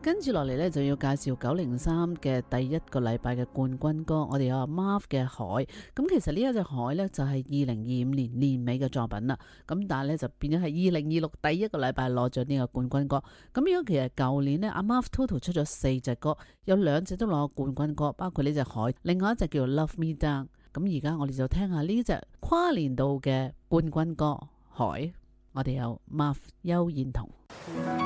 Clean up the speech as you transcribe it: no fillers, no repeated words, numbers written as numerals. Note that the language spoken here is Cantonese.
跟住落嚟呢，就要介紹903嘅第一個禮拜嘅冠軍歌，我哋有阿 Marv 嘅海。咁其實呢一隻海呢，就係2025年年尾嘅作品啦。咁但係呢，就變咗係2026第一個禮拜攞咗呢個冠軍歌。咁如果其實舊年呢，阿 Marv Total 出咗4隻歌，有2隻都攞冠軍歌，包括呢隻海，另外一隻叫做 Love Me Down。咁而家我哋就聽下呢隻跨年度嘅冠軍歌海，我哋有 Marv 邱燕彤。